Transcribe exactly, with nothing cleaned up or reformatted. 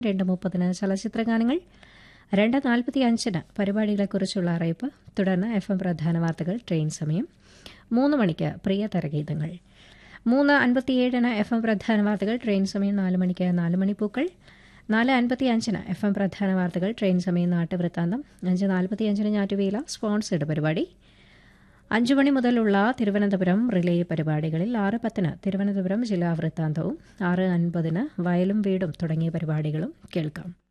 രണ്ട് മുപ്പതിന് ചലച്ചിത്രഗാനങ്ങൾ, രണ്ട് നാൽപ്പത്തി അഞ്ചിന് പരിപാടികളെക്കുറിച്ചുള്ള അറിയിപ്പ്, തുടർന്ന് എഫ് എം പ്രധാന വാർത്തകൾ, ട്രെയിൻ സമയം, മൂന്ന് മണിക്ക് പ്രിയതരഗീതങ്ങൾ, മൂന്ന് അൻപത്തിയേഴിന് എഫ് എം പ്രധാന വാർത്തകൾ, ട്രെയിൻ സമയം, നാല് മണിക്ക് നാല് മണിപ്പൂക്കൾ, നാല് അൻപത്തി അഞ്ചിന് എഫ് എം പ്രധാന വാർത്തകൾ, ട്രെയിൻ സമയം, നാട്ടുവൃത്താന്തം, അഞ്ച് നാൽപ്പത്തി അഞ്ചിന് ഞാറ്റുവേല സ്പോൺസേഡ് പരിപാടി, അഞ്ചു മണി മുതലുള്ള തിരുവനന്തപുരം റിലേ പരിപാടികളിൽ ആറ് പത്തിന് തിരുവനന്തപുരം ജില്ലാ വൃത്താന്തവും, ആറ് അൻപതിന് വയലും വീടും തുടങ്ങിയ പരിപാടികളും കേൾക്കാം.